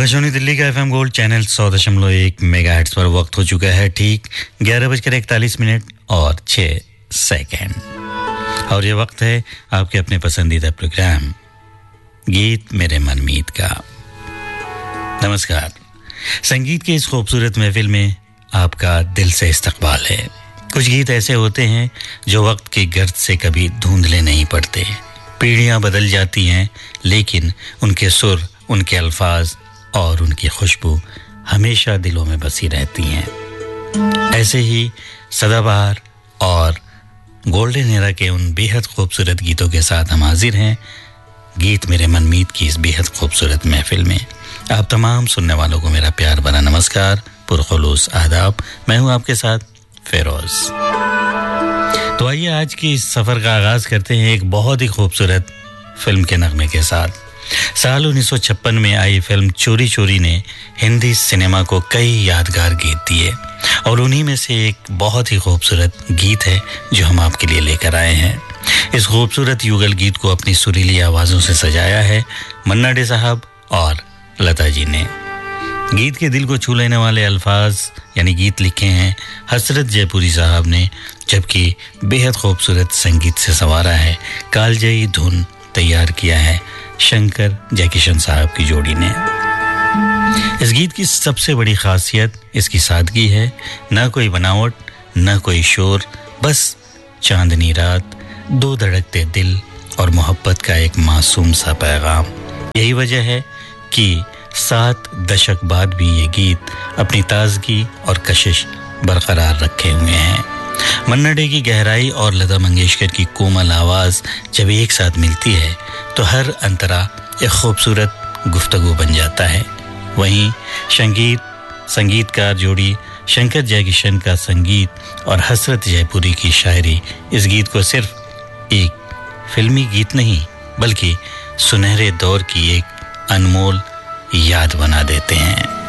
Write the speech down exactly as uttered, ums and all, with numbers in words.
आकाशवाणी दिल्ली का FM gold channel सौ दशमलव एक मेगाहर्ट्ज पर वक्त हो चुका है ठीक ग्यारह बजकर इकतालीस मिनट और छः सेकंड और ये वक्त है आपके अपने पसंदीदा प्रोग्राम गीत मेरे मनमीत का। नमस्कार। संगीत के इस खूबसूरत महफिल में आपका दिल से इस्तकबाल है। कुछ गीत ऐसे होते हैं जो वक्त की गर्द से कभी धुंधले नहीं पड़ते। पीढ़ियां बदल जाती हैं लेकिन उनके सुर, उनके अल्फाज और उनकी खुशबू हमेशा दिलों में बसी रहती हैं। ऐसे ही सदाबहार और गोल्डन एरा के उन बेहद खूबसूरत गीतों के साथ हम हाजिर हैं गीत मेरे मनमीत की इस बेहद खूबसूरत महफिल में। आप तमाम सुनने वालों को मेरा प्यार भरा नमस्कार, पुरखुलूस आदाब। मैं हूं आपके साथ फिरोज। तो आइए आज की इस सफ़र का आगाज़ करते हैं एक बहुत ही खूबसूरत फिल्म के नगमे के साथ। साल उन्नीस सौ छप्पन में आई फिल्म चोरी चोरी ने हिंदी सिनेमा को कई यादगार गीत दिए और उन्हीं में से एक बहुत ही खूबसूरत गीत है जो हम आपके लिए लेकर आए हैं। इस खूबसूरत युगल गीत को अपनी सुरीली आवाज़ों से सजाया है मन्ना डे साहब और लता जी ने। गीत के दिल को छू लेने वाले अल्फाज यानी गीत लिखे हैं हसरत जयपुरी साहब ने, जबकि बेहद खूबसूरत संगीत से संवारा है कालजयी धुन तैयार किया है शंकर जयकिशन साहब की जोड़ी ने। इस गीत की सबसे बड़ी खासियत इसकी सादगी है। ना कोई बनावट, ना कोई शोर, बस चांदनी रात, दो धड़कते दिल और मोहब्बत का एक मासूम सा पैगाम। यही वजह है कि सात दशक बाद भी ये गीत अपनी ताजगी और कशिश बरकरार रखे हुए हैं। मन्ना डे की गहराई और लता मंगेशकर की कोमल आवाज़ जब एक साथ मिलती है तो हर अंतरा एक खूबसूरत गुफ्तगू बन जाता है। वहीं संगीत संगीतकार जोड़ी शंकर जयकिशन का संगीत और हसरत जयपुरी की शायरी इस गीत को सिर्फ एक फिल्मी गीत नहीं बल्कि सुनहरे दौर की एक अनमोल याद बना देते हैं।